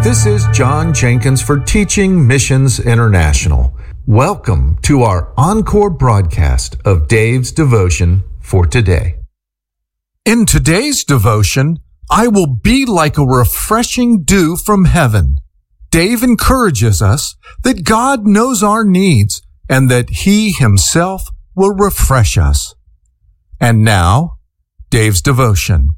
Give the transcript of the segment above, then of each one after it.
This is John Jenkins for Teaching Missions International. Welcome to our encore broadcast of Dave's Devotion for today. In today's devotion, I will be like a refreshing dew from heaven. Dave encourages us that God knows our needs and that He Himself will refresh us. And now, Dave's devotion.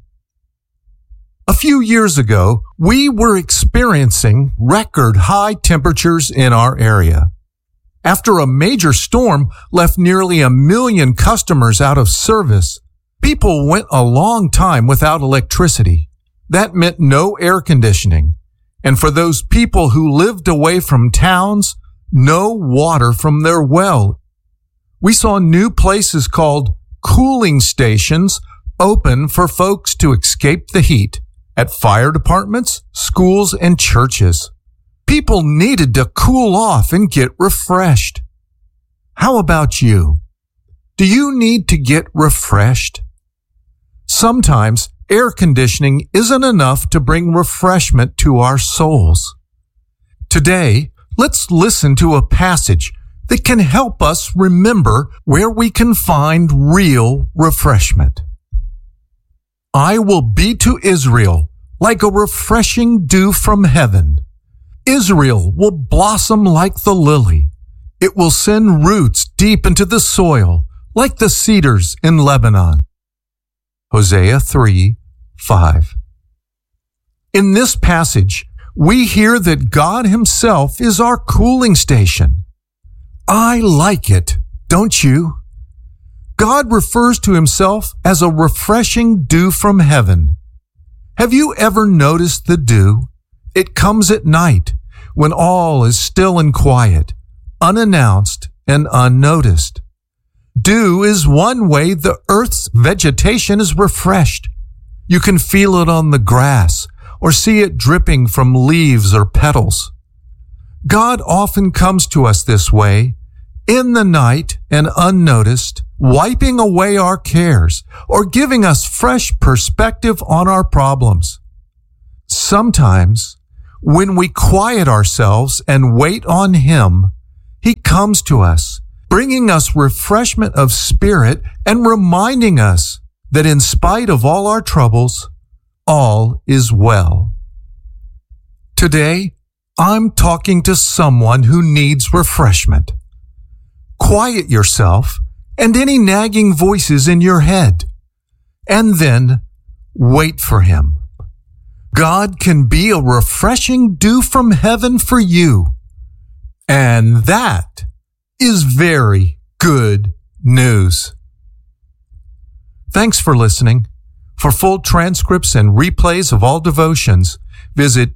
A few years ago, we were experiencing record high temperatures in our area. After a major storm left nearly 1 million customers out of service, people went a long time without electricity. That meant no air conditioning. And for those people who lived away from towns, no water from their well. We saw new places called cooling stations open for folks to escape the heat at fire departments, schools, and churches. People needed to cool off and get refreshed. How about you? Do you need to get refreshed? Sometimes air conditioning isn't enough to bring refreshment to our souls. Today, let's listen to a passage that can help us remember where we can find real refreshment. I will be to Israel like a refreshing dew from heaven. Israel will blossom like the lily. It will send roots deep into the soil like the cedars in Lebanon. Hosea 3:5. In this passage, we hear that God Himself is our cooling station. I like it, don't you? God refers to Himself as a refreshing dew from heaven. Have you ever noticed the dew? It comes at night when all is still and quiet, unannounced and unnoticed. Dew is one way the earth's vegetation is refreshed. You can feel it on the grass or see it dripping from leaves or petals. God often comes to us this way, in the night and unnoticed, wiping away our cares or giving us fresh perspective on our problems. Sometimes, when we quiet ourselves and wait on Him, He comes to us, bringing us refreshment of spirit and reminding us that in spite of all our troubles, all is well. Today, I'm talking to someone who needs refreshment. Quiet yourself and any nagging voices in your head, and then wait for Him. God can be a refreshing dew from heaven for you, and that is very good news. Thanks for listening. For full transcripts and replays of all devotions, visit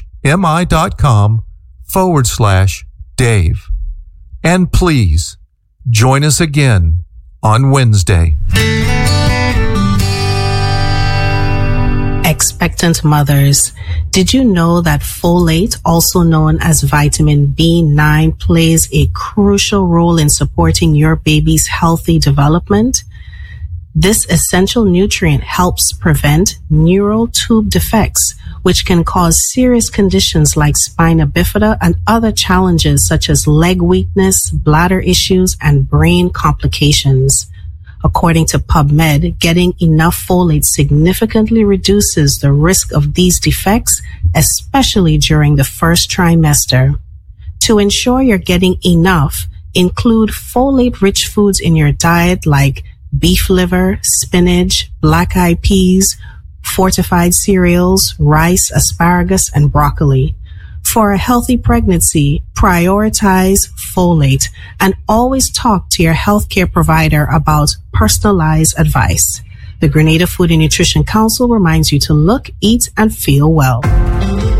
teachmi.com/Dave. And please, join us again on Wednesday. Expectant mothers, did you know that folate, also known as vitamin B9, plays a crucial role in supporting your baby's healthy development? This essential nutrient helps prevent neural tube defects, which can cause serious conditions like spina bifida and other challenges such as leg weakness, bladder issues, and brain complications. According to PubMed, getting enough folate significantly reduces the risk of these defects, especially during the first trimester. To ensure you're getting enough, include folate-rich foods in your diet like beef liver, spinach, black-eyed peas, fortified cereals, rice, asparagus, and broccoli. For a healthy pregnancy, prioritize folate and always talk to your healthcare provider about personalized advice. The Grenada Food and Nutrition Council reminds you to look, eat, and feel well.